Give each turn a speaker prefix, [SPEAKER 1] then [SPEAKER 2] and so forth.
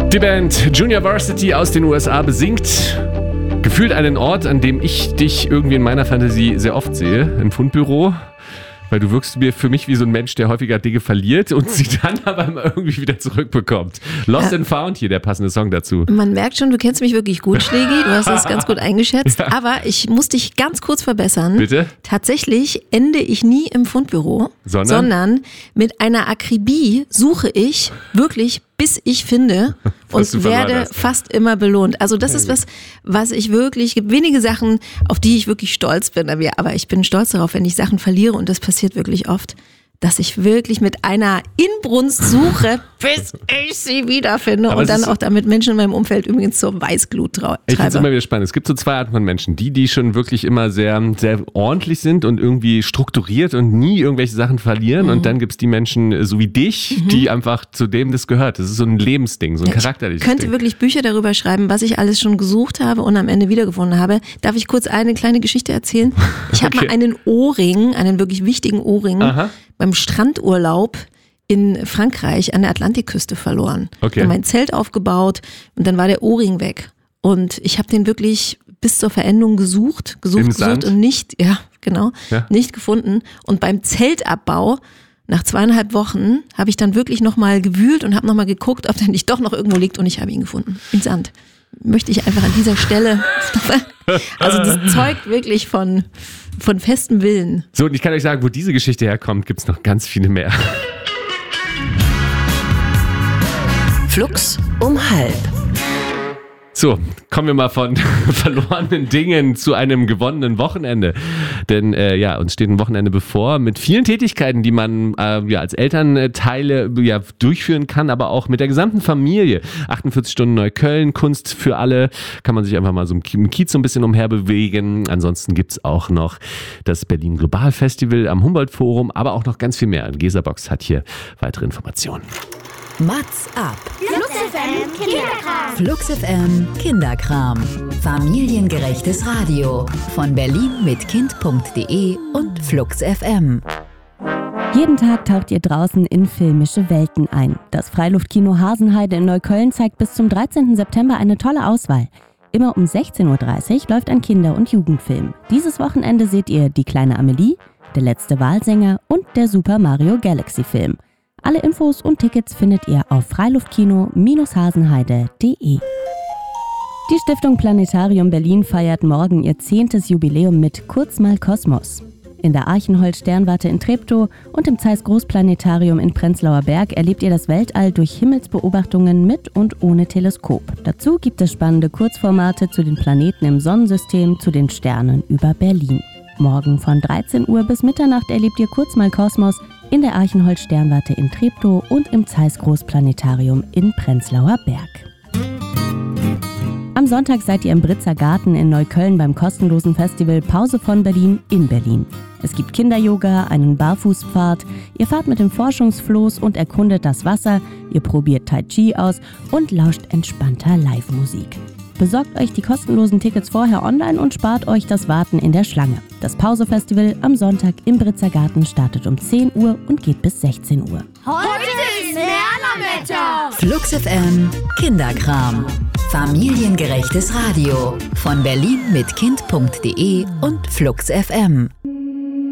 [SPEAKER 1] Die Band Juniorvarsity aus den USA besingt gefühlt einen Ort, an dem ich dich irgendwie in meiner Fantasie sehr oft sehe, ein Fundbüro. Weil du wirkst mir für mich wie so ein Mensch, der häufiger Dinge verliert und sie dann aber irgendwie wieder zurückbekommt. Lost and Found hier, der passende Song dazu.
[SPEAKER 2] Man merkt schon, du kennst mich wirklich gut, Schlägi. Du hast es ganz gut eingeschätzt. Ja. Aber ich muss dich ganz kurz verbessern.
[SPEAKER 1] Bitte?
[SPEAKER 2] Tatsächlich ende ich nie im Fundbüro, sondern mit einer Akribie suche ich wirklich, bis ich finde und werde fast immer belohnt. Also das ist was ich wirklich, gibt wenige Sachen, auf die ich wirklich stolz bin, aber ich bin stolz darauf, wenn ich Sachen verliere, und das passiert wirklich oft, dass ich wirklich mit einer Inbrunst suche, bis ich sie wiederfinde, aber und dann auch damit Menschen in meinem Umfeld übrigens zur Weißglut treibe.
[SPEAKER 1] Ich finde es immer wieder spannend. Es gibt so zwei Arten von Menschen. Die schon wirklich immer sehr, sehr ordentlich sind und irgendwie strukturiert und nie irgendwelche Sachen verlieren. Und dann gibt es die Menschen so wie dich, die einfach zu dem das gehört. Das ist so ein Lebensding, so ein charakterliches Ding.
[SPEAKER 2] Ich könnte wirklich Bücher darüber schreiben, was ich alles schon gesucht habe und am Ende wiedergefunden habe. Darf ich kurz eine kleine Geschichte erzählen? Ich habe mal einen Ohrring, einen wirklich wichtigen Ohrring, beim Strandurlaub in Frankreich an der Atlantikküste verloren. Ich habe mein Zelt aufgebaut und dann war der Ohrring weg. Und ich habe den wirklich bis zur Verendung gesucht und nicht gefunden. Und beim Zeltabbau nach 2,5 Wochen habe ich dann wirklich nochmal gewühlt und habe nochmal geguckt, ob der nicht doch noch irgendwo liegt, und ich habe ihn gefunden. Im Sand. Möchte ich einfach an dieser Stelle. Also das zeugt wirklich von festem Willen.
[SPEAKER 1] So, und ich kann euch sagen, wo diese Geschichte herkommt, gibt es noch ganz viele mehr.
[SPEAKER 3] Flux um 12:30.
[SPEAKER 1] So, kommen wir mal von verlorenen Dingen zu einem gewonnenen Wochenende. Denn uns steht ein Wochenende bevor mit vielen Tätigkeiten, die man als Elternteile durchführen kann, aber auch mit der gesamten Familie. 48 Stunden Neukölln, Kunst für alle, kann man sich einfach mal so im Kiez so ein bisschen umherbewegen. Ansonsten gibt's auch noch das Berlin Global Festival am Humboldt-Forum, aber auch noch ganz viel mehr. Gesabox hat hier weitere Informationen.
[SPEAKER 3] Mats ab.
[SPEAKER 4] Flux FM Kinderkram.
[SPEAKER 3] Flux FM Kinderkram. Familiengerechtes Radio. Von Berlin mit Kind.de und Flux FM.
[SPEAKER 5] Jeden Tag taucht ihr draußen in filmische Welten ein. Das Freiluftkino Hasenheide in Neukölln zeigt bis zum 13. September eine tolle Auswahl. Immer um 16.30 Uhr läuft ein Kinder- und Jugendfilm. Dieses Wochenende seht ihr Die kleine Amelie, Der letzte Walsänger und der Super Mario Galaxy Film. Alle Infos und Tickets findet ihr auf freiluftkino-hasenheide.de. Die Stiftung Planetarium Berlin feiert morgen ihr 10. Jubiläum mit Kurz mal Kosmos. In der Archenholz-Sternwarte in Treptow und im Zeiss Großplanetarium in Prenzlauer Berg erlebt ihr das Weltall durch Himmelsbeobachtungen mit und ohne Teleskop. Dazu gibt es spannende Kurzformate zu den Planeten im Sonnensystem, zu den Sternen über Berlin. Morgen von 13 Uhr bis Mitternacht erlebt ihr Kurz mal Kosmos in der Archenholz-Sternwarte in Treptow und im Zeiss Großplanetarium in Prenzlauer Berg. Am Sonntag seid ihr im Britzer Garten in Neukölln beim kostenlosen Festival Pause von Berlin in Berlin. Es gibt Kinder-Yoga, einen Barfußpfad, ihr fahrt mit dem Forschungsfloß und erkundet das Wasser, ihr probiert Tai Chi aus und lauscht entspannter Live-Musik. Besorgt euch die kostenlosen Tickets vorher online und spart euch das Warten in der Schlange. Das Pause-Festival am Sonntag im Britzer Garten startet um 10 Uhr und geht bis 16 Uhr.
[SPEAKER 4] Heute ist Lernerwetter.
[SPEAKER 3] Flux FM Kinderkram. Familiengerechtes Radio. Von Berlin mit Kind.de und Flux FM.